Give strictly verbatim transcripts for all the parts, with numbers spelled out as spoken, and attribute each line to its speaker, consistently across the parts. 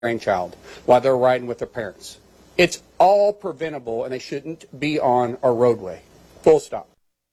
Speaker 1: grandchild while they're riding with their parents. It's all preventable, and they shouldn't be on our roadway. Full stop.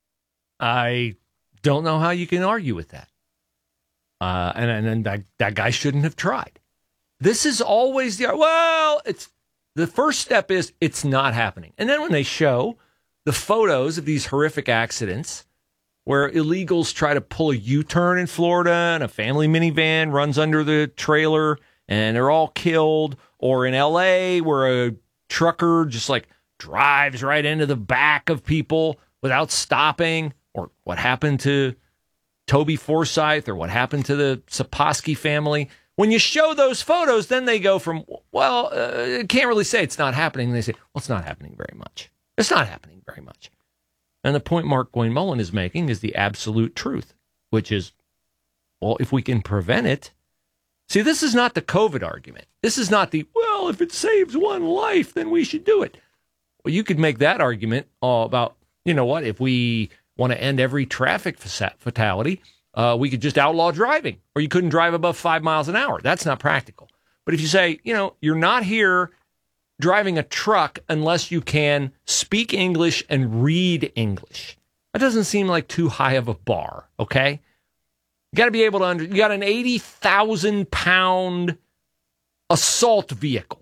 Speaker 2: I don't know how you can argue with that. Uh, and and, and that, that guy shouldn't have tried. This is always the, well, it's the first step is it's not happening. And then when they show the photos of these horrific accidents where illegals try to pull a U-turn in Florida and a family minivan runs under the trailer and they're all killed, or in L A where a trucker just like drives right into the back of people without stopping, or what happened to Toby Forsyth, or what happened to the Saposky family. When you show those photos, then they go from, well, uh, can't really say it's not happening. And they say, well, it's not happening very much. It's not happening very much. And the point Mark Wayne Mullen is making is the absolute truth, which is, well, if we can prevent it. See, this is not the COVID argument. This is not the, well, if it saves one life, then we should do it. Well, you could make that argument all about, you know what, if we want to end every traffic fatality, uh, we could just outlaw driving, or you couldn't drive above five miles an hour. That's not practical. But if you say, you know, you're not here driving a truck unless you can speak English and read English, that doesn't seem like too high of a bar, okay? You got to be able to, under, you got an eighty thousand pound assault vehicle.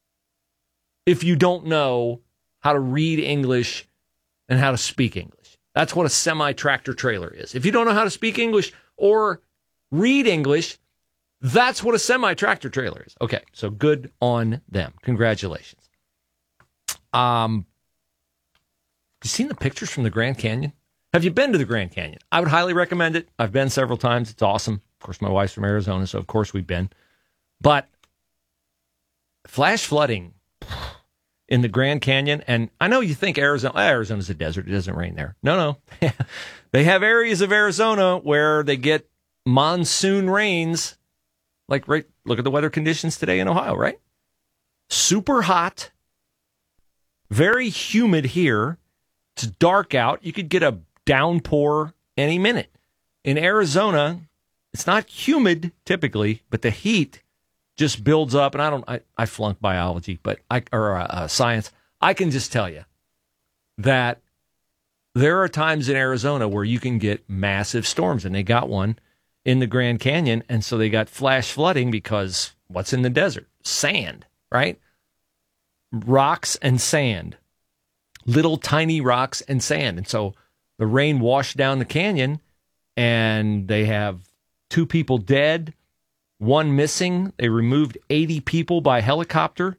Speaker 2: If you don't know how to read English and how to speak English. That's what a semi-tractor trailer is. If you don't know how to speak English or read English, that's what a semi-tractor trailer is. Okay, so good on them. Congratulations. Um, you seen the pictures from the Grand Canyon? Have you been to the Grand Canyon? I would highly recommend it. I've been several times. It's awesome. Of course, my wife's from Arizona, so of course we've been. But flash flooding in the Grand Canyon, and I know you think Arizona, Arizona's a desert, it doesn't rain there. No, no. They have areas of Arizona where they get monsoon rains, like right, look at the weather conditions today in Ohio, right? Super hot, very humid here. It's dark out. You could get a downpour any minute. In Arizona, it's not humid typically, but the heat just builds up, and I don't. I, I flunked biology, but I or uh, uh, science. I can just tell you that there are times in Arizona where you can get massive storms, and they got one in the Grand Canyon, and so they got flash flooding because what's in the desert? Sand, right? Rocks and sand, little tiny rocks and sand, and so the rain washed down the canyon, and they have two people dead. One missing. They removed eighty people by helicopter.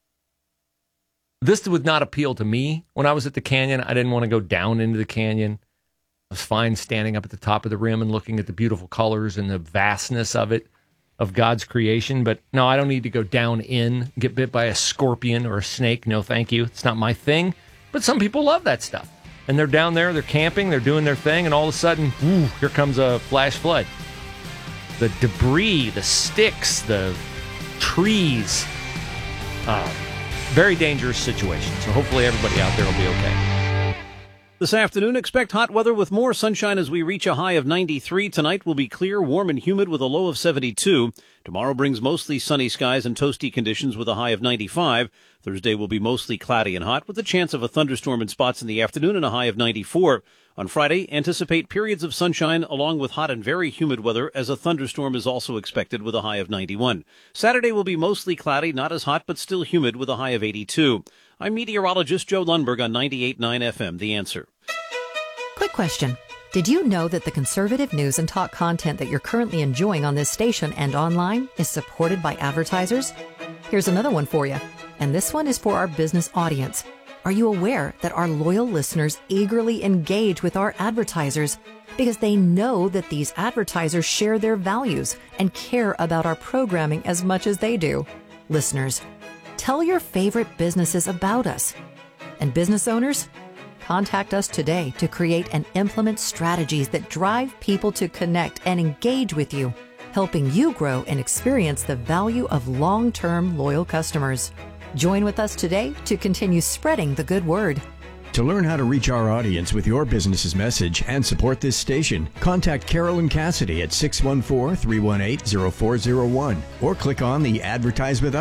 Speaker 2: This would not appeal to me. When I was at the canyon, I didn't want to go down into the canyon. I was fine standing up at the top of the rim and looking at the beautiful colors and the vastness of it, of God's creation. But no, I don't need to go down in, get bit by a scorpion or a snake. No, thank you. It's not my thing. But some people love that stuff. And they're down there, they're camping, they're doing their thing, and all of a sudden, whoo, here comes a flash flood. The debris, the sticks, the trees. Uh, very dangerous situation. So hopefully everybody out there will be okay.
Speaker 3: This afternoon, expect hot weather with more sunshine as we reach a high of ninety-three. Tonight will be clear, warm, and humid with a low of seventy-two. Tomorrow brings mostly sunny skies and toasty conditions with a high of ninety-five. Thursday will be mostly cloudy and hot with a chance of a thunderstorm in spots in the afternoon and a high of ninety-four. On Friday, anticipate periods of sunshine along with hot and very humid weather as a thunderstorm is also expected with a high of ninety-one. Saturday will be mostly cloudy, not as hot, but still humid with a high of eighty-two. I'm meteorologist Joe Lundberg on ninety-eight point nine F M, The Answer.
Speaker 4: Quick question. Did you know that the conservative news and talk content that you're currently enjoying on this station and online is supported by advertisers? Here's another one for you. And this one is for our business audience. Are you aware that our loyal listeners eagerly engage with our advertisers because they know that these advertisers share their values and care about our programming as much as they do? Listeners, tell your favorite businesses about us. And business owners, contact us today to create and implement strategies that drive people to connect and engage with you, helping you grow and experience the value of long-term loyal customers. Join with us today to continue spreading the good word.
Speaker 5: To learn how to reach our audience with your business's message and support this station, contact Carolyn Cassidy at six one four, three one eight, zero four zero one or click on the Advertise with Us